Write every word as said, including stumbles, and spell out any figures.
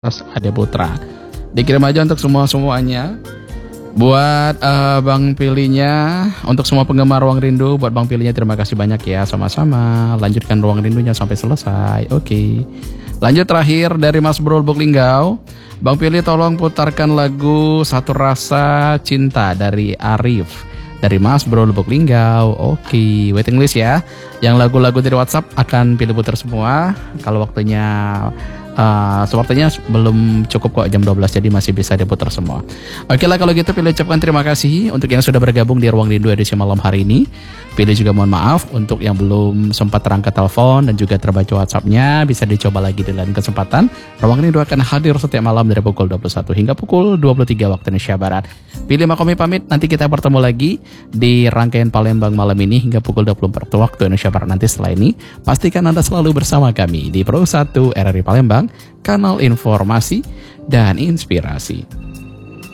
Ade Putra. Dikirim aja untuk semua-semuanya. Buat uh, Bang Pilihnya, untuk semua penggemar Ruang Rindu, buat Bang Pilihnya terima kasih banyak ya. Sama-sama, lanjutkan Ruang Rindunya sampai selesai. Oke okay. Lanjut terakhir dari Mas Bro Lubuk Linggau. Bang Pilih tolong putarkan lagu Satu Rasa Cinta dari Arif. Dari Mas Bro Lubuk Linggau. Oke okay. Waiting list ya. Yang lagu-lagu dari WhatsApp akan pilih putar semua. Kalau waktunya Uh, sepertinya belum cukup kok jam dua belas, jadi masih bisa diputar semua. Oke lah kalau gitu Pilih ucapkan terima kasih untuk yang sudah bergabung di Ruang Rindu edisi malam hari ini. Pilih juga mohon maaf untuk yang belum sempat terangkat telepon dan juga terbaca WhatsAppnya. Bisa dicoba lagi di lain kesempatan. Ruang Rindu akan hadir setiap malam dari pukul dua puluh satu hingga pukul dua puluh tiga waktu Indonesia Barat. Pilih Makomi pamit, nanti kita bertemu lagi di rangkaian Palembang malam ini hingga pukul dua puluh empat waktu Indonesia Barat nanti. Setelah ini pastikan Anda selalu bersama kami di Pro satu R R I Palembang, kanal informasi dan inspirasi.